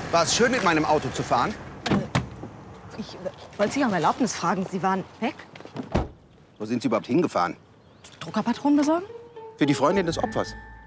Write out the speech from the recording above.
War es schön, mit meinem Auto zu fahren? Ich wollte Sie um Erlaubnis fragen. Sie waren weg? Wo sind Sie überhaupt hingefahren? Druckerpatronen besorgen? Für die Freundin des Opfers.